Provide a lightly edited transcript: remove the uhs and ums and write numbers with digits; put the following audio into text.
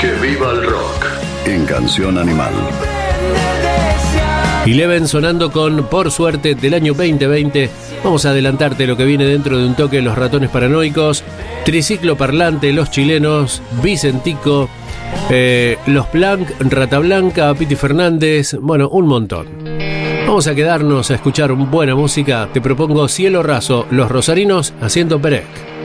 Que viva el rock. En Canción Animal. Eleven sonando con Por Suerte del año 2020. Vamos a adelantarte lo que viene dentro de un toque: Los Ratones Paranoicos, Triciclo Parlante, Los Chilenos, Vicentico, Los Planck, Rata Blanca, Piti Fernández, bueno, un montón. Vamos a quedarnos a escuchar buena música. Te propongo Cielo Raso, Los Rosarinos haciendo Perec.